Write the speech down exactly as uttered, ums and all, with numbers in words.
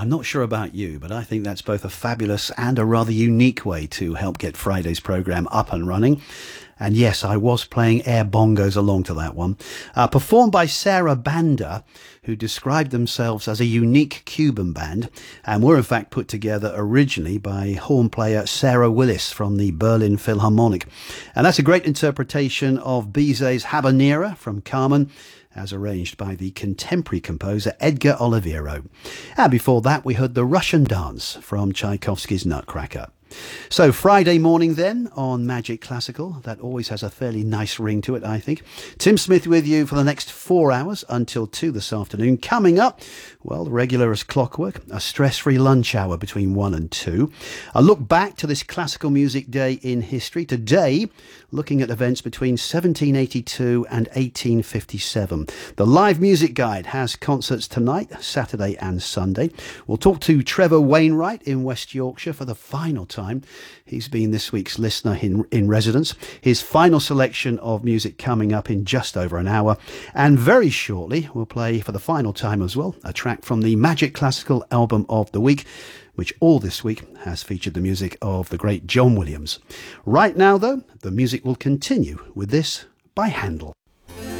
I'm not sure about you, but I think that's both a fabulous and a rather unique way to help get Friday's programme up and running. And yes, I was playing air bongos along to that one. Uh, performed by Sarah Banda, who described themselves as a unique Cuban band, and were in fact put together originally by horn player Sarah Willis from the Berlin Philharmonic. And that's a great interpretation of Bizet's Habanera from Carmen, as arranged by the contemporary composer Edgar Oliveiro. And before that, we heard the Russian Dance from Tchaikovsky's Nutcracker. So Friday morning then on Magic Classical. That always has a fairly nice ring to it, I think. Tim Smith with you for the next four hours until two this afternoon. Coming up, well, regular as clockwork, a stress-free lunch hour between one and two. A look back to this classical music day in history. Today, looking at events between seventeen eighty-two and eighteen fifty-seven. The Live Music Guide has concerts tonight, Saturday and Sunday. We'll talk to Trevor Wainwright in West Yorkshire for the final time. He's been this week's listener in, in residence. His final selection of music coming up in just over an hour. And very shortly, we'll play for the final time as well, a track from the Magic Classical Album of the Week, which all this week has featured the music of the great John Williams. Right now, though, the music will continue with this by Handel.